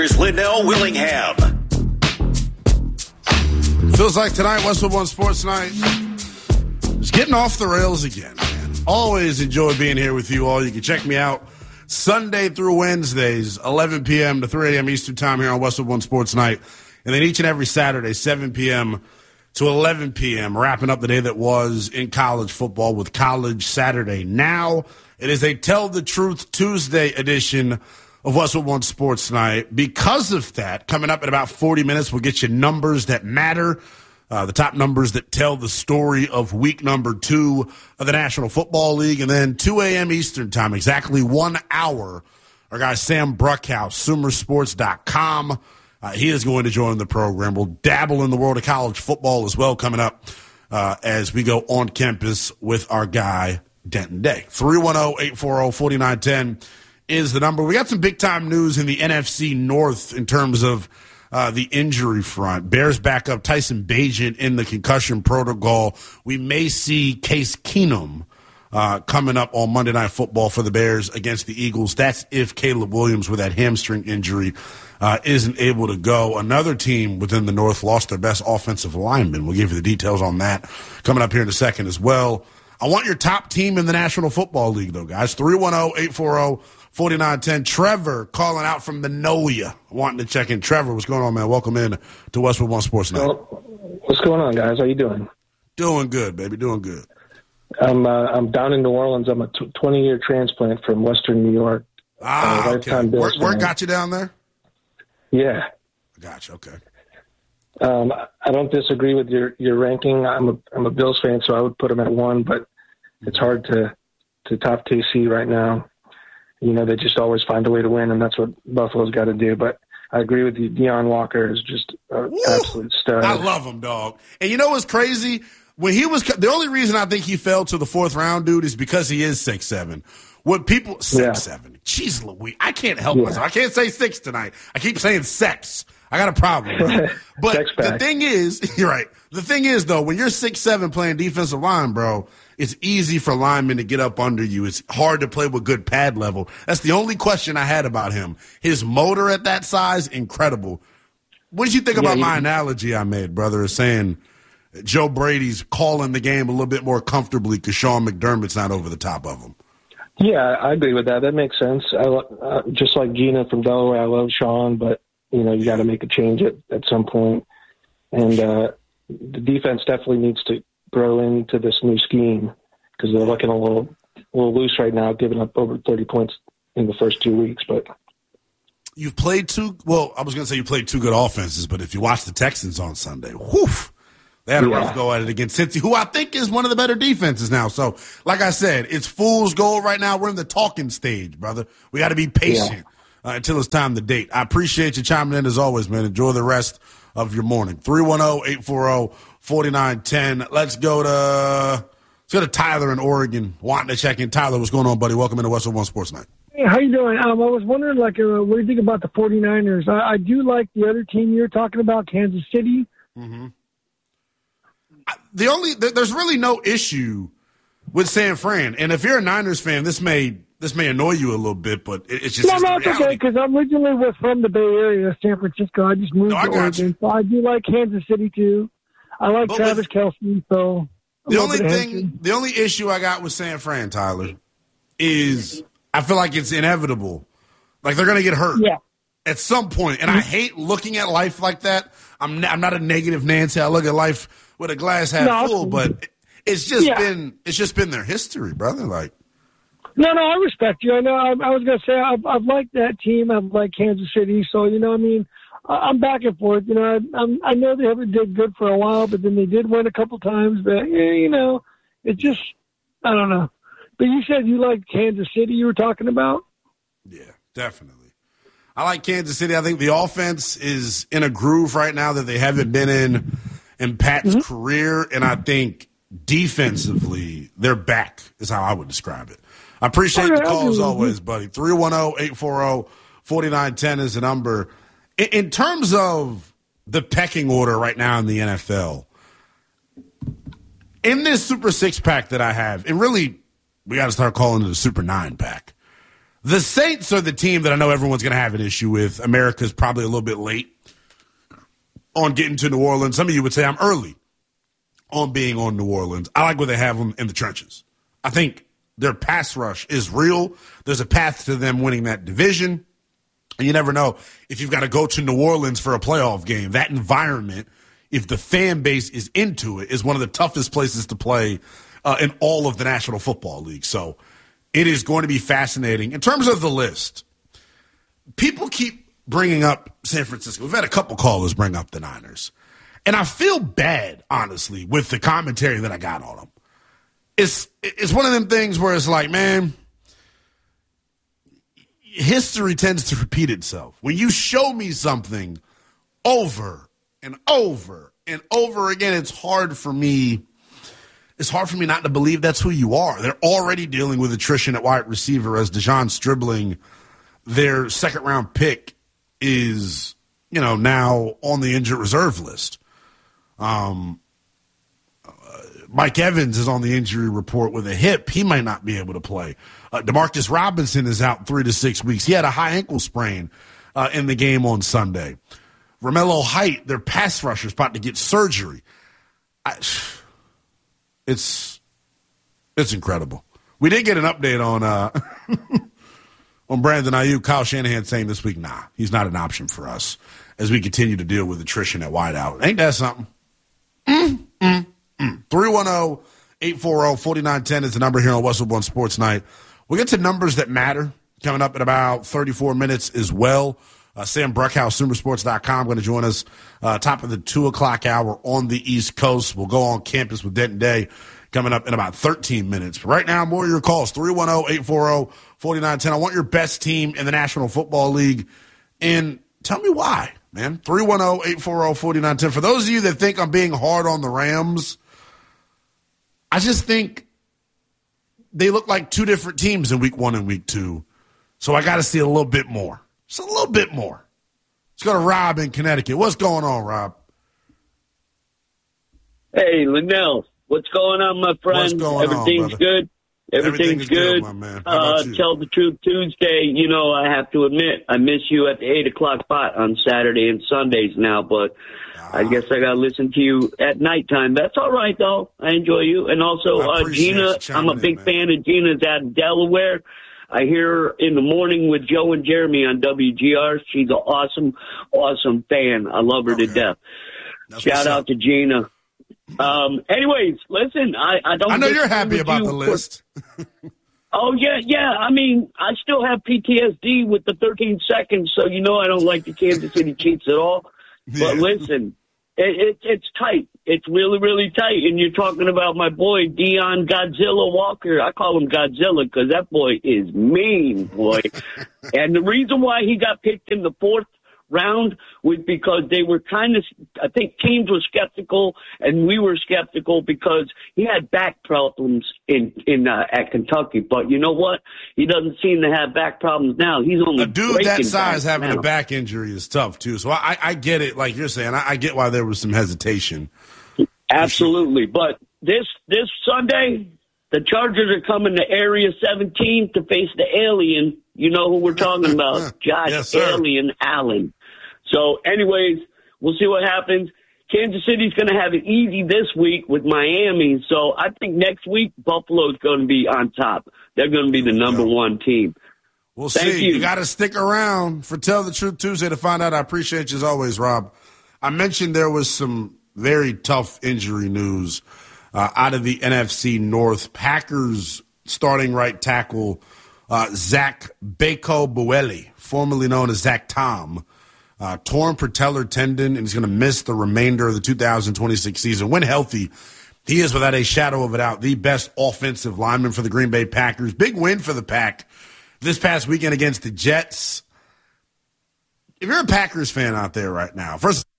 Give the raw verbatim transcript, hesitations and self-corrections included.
here's Linnell Willingham. Feels like tonight, Westwood One Sports Night is getting off the rails again, man. Always enjoy being here with you all. You can check me out Sunday through Wednesdays, eleven p.m. to three a.m. Eastern Time here on Westwood One Sports Night. And then each and every Saturday, seven p.m. to eleven p.m., wrapping up the day that was in college football with College Saturday. Now it is a Tell the Truth Tuesday edition of Westwood One Sports Night. Because of that, coming up in about forty minutes, we'll get you numbers that matter, uh, the top numbers that tell the story of week number two of the National Football League. And then two a.m. Eastern Time, exactly one hour, our guy Sam Bruckhouse, Sumer Sports dot com. Uh, he is going to join the program. We'll dabble in the world of college football as well coming up uh, as we go on campus with our guy, Denton Day. three one zero, eight four zero, four nine one zero is the number. We got some big-time news in the N F C North in terms of uh, the injury front. Bears backup Tyson Bagent in the concussion protocol. We may see Case Keenum uh, coming up on Monday Night Football for the Bears against the Eagles. That's if Caleb Williams with that hamstring injury uh, isn't able to go. Another team within the North lost their best offensive lineman. We'll give you the details on that coming up here in a second as well. I want your top team in the National Football League, though, guys. three one zero, eight four zero, four nine one zero. Trevor calling out from Manoia, wanting to check in. Trevor, what's going on, man? Welcome in to Westwood One Sports Night. Well, what's going on, guys? How you doing? Doing good, baby. Doing good. I'm uh, I'm down in New Orleans. I'm a twenty-year transplant from Western New York. Ah, uh, okay. Work, work got you down there? Yeah. Gotcha, okay. Um, I don't disagree with your, your ranking. I'm a I'm a Bills fan, so I would put them at one, but it's hard to, to top K C right now. You know, they just always find a way to win, and that's what Buffalo's got to do. But I agree with you. Deion Walker is just an absolute stud. I love him, dog. And you know what's crazy? When he was, the only reason I think he fell to the fourth round, dude, is because he is six seven. What people, six Yeah. seven. Jeez Louise. I can't help Yeah. myself. I can't say six tonight. I keep saying sex. I got a problem. Bro. But Sex the back. thing is, you're right. The thing is, though, when you're six seven playing defensive line, bro, it's easy for linemen to get up under you. It's hard to play with good pad level. That's the only question I had about him. His motor at that size, incredible. What did you think Yeah, about you- my analogy I made, brother, of saying Joe Brady's calling the game a little bit more comfortably because Sean McDermott's not over the top of him? Yeah, I agree with that. That makes sense. I, lo- uh, just like Gina from Delaware, I love Sean, but, you know, you got to make a change at, at some point. And uh, the defense definitely needs to grow into this new scheme because they're looking a little a little loose right now, giving up over thirty points in the first two weeks. But You've played two – well, I was going to say you played two good offenses, but if you watch the Texans on Sunday, whew, they had a Yeah. rough go at it against Cincy, who I think is one of the better defenses now. So, like I said, it's fool's gold right now. We're in the talking stage, brother. We got to be patient uh, until it's time to date. I appreciate you chiming in as always, man. Enjoy the rest of your morning. three one zero, eight four zero, four nine one zero. Let's go to let's go to Tyler in Oregon, wanting to check in. Tyler, what's going on, buddy? Welcome into Westwood One Sports Night. Hey, how you doing? Um, I was wondering, like, uh, what do you think about the 49ers? I, I do like the other team you were talking about, Kansas City. Mm-hmm. The only there's really no issue with San Fran, and if you're a Niners fan, this may this may annoy you a little bit, but it- it's just No, it's no, the it's reality. okay, because I'm originally was from the Bay Area, San Francisco. I just moved No, I to got Oregon, you. so I do like Kansas City, too. I like But Travis with- Kelce, so... a The little only bit of thing, history. the only issue I got with San Fran, Tyler, is I feel like it's inevitable. Like they're going to get hurt Yeah. at some point, and I hate looking at life like that. I'm not, I'm not a negative Nancy. I look at life with a glass half No, full, but it's just Yeah. been it's just been their history, brother. Like No, no, I respect you. I know. I, I was going to say I've, I've liked that team. I've liked Kansas City. So, you know, I mean, I- I'm back and forth. You know, I, I'm, I know they haven't did good for a while, but then they did win a couple times. But, yeah, you know, it just, I don't know. But you said you liked Kansas City you were talking about? yeah, definitely. I like Kansas City. I think the offense is in a groove right now that they haven't been in in Pat's Mm-hmm. career, and I think defensively they're back is how I would describe it. I appreciate Okay, the call as I do. always, buddy. three one zero, eight four zero, four nine one zero is the number. In, in terms of the pecking order right now in the N F L, in this Super Six pack that I have, and really we got to start calling it a Super Nine pack. The Saints are the team that I know everyone's going to have an issue with. America's probably a little bit late on getting to New Orleans. Some of you would say I'm early on being on New Orleans. I like where they have them in the trenches. I think their pass rush is real. There's a path to them winning that division. And you never know if you've got to go to New Orleans for a playoff game. That environment, if the fan base is into it, is one of the toughest places to play uh, in all of the National Football League. So it is going to be fascinating. In terms of the list, people keep bringing up San Francisco. We've had a couple callers bring up the Niners. And I feel bad, honestly, with the commentary that I got on them. It's, it's one of them things where it's like, man, history tends to repeat itself. When you show me something over and over and over again, it's hard for me. It's hard for me not to believe that's who you are. They're already dealing with attrition at wide receiver as Dejon Stribling, their second round pick, is, you know, now on the injured reserve list. Um, uh, Mike Evans is on the injury report with a hip. He might not be able to play. Uh, Demarcus Robinson is out three to six weeks. He had a high ankle sprain uh, in the game on Sunday. Romello Height, their pass rusher, is about to get surgery. I, it's it's incredible. We did get an update on uh, on Brandon Ayuk. Kyle Shanahan saying this week, nah, he's not an option for us as we continue to deal with attrition at wideout. Ain't that something? Mm, mm, mm. three one zero, eight four zero, four nine one zero is the number here on Westwood One Sports Night. We'll get to numbers that matter coming up in about thirty-four minutes as well. Uh, Sam Bruckhouse, Sumer Sports dot com, going to join us uh, top of the two o'clock hour on the East Coast. We'll go on campus with Denton Day coming up in about thirteen minutes. But right now, more of your calls, three one zero, eight four zero, four nine one zero. I want your best team in the National Football League, and tell me why, man. three one zero, eight four zero, four nine one zero. For those of you that think I'm being hard on the Rams, I just think they look like two different teams in week one and week two. So I got to see a little bit more. Just a little bit more. Let's go to Rob in Connecticut. What's going on, Rob? Hey, Linnell. What's going on, my friend? What's going Everything's on, good. Everything's Everything's good. good, my man. How Uh, about you? Tell the Truth Tuesday. You know, I have to admit, I miss you at the eight o'clock spot on Saturday and Sundays now, but Ah. I guess I got to listen to you at nighttime. That's all right, though. I enjoy you. And also, I uh, appreciate Gina, you chiming I'm a in, big man. fan of Gina's out of Delaware. I hear her in the morning with Joe and Jeremy on W G R. She's an awesome, awesome fan. I love her Okay. to death. That's Shout what's out up. to Gina. Um, anyways, listen, I, I don't. I know you're disagree happy with about you the for- list. Oh yeah, yeah. I mean, I still have P T S D with the thirteen seconds, so you know I don't like the Kansas City Chiefs at all. But Yeah. listen, it, it, it's tight. It's really, really tight. And you're talking about my boy Deion Godzilla Walker. I call him Godzilla because that boy is mean, boy. And the reason why he got picked in the fourth round was because they were kind of, I think teams were skeptical and we were skeptical because he had back problems in, in, uh, at Kentucky. But you know what? He doesn't seem to have back problems now. He's only A dude breaking that size back having now. a back injury is tough, too. So I, I get it, like you're saying. I, I get why there was some hesitation. Absolutely. But this, this Sunday, the Chargers are coming to Area seventeen to face the alien. You know who we're talking about, Josh Yes, sir. Alien Allen. So anyways, we'll see what happens. Kansas City's going to have it easy this week with Miami. So I think next week, Buffalo's going to be on top. They're going to be the number go. one team. We'll Thank see. you. You got to stick around for Tell the Truth Tuesday to find out. I appreciate you as always, Rob. I mentioned there was some very tough injury news uh, out of the N F C North. Packers starting right tackle uh, Zach Bako-Bueli, formerly known as Zach Tom, uh, torn patellar tendon, and he's going to miss the remainder of the two thousand twenty-six season. When healthy, he is without a shadow of a doubt the best offensive lineman for the Green Bay Packers. Big win for the Pack this past weekend against the Jets. If you're a Packers fan out there right now, first